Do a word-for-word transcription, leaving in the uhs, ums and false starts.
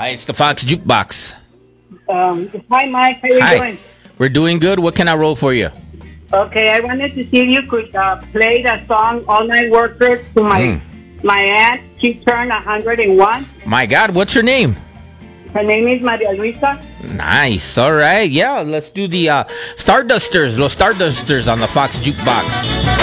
Hi, it's the Fox Jukebox. Um, hi, Mike. How you Hi. doing? We're doing good. What can I roll for you? Okay, I wanted to see if you could uh, play the song "All Night Worker" to my Mm. my aunt. She turned one hundred and one. My God, what's her name? Her name is Maria Luisa. Nice. All right. Yeah, let's do the uh, Stardusters, Los Stardusters on the Fox Jukebox.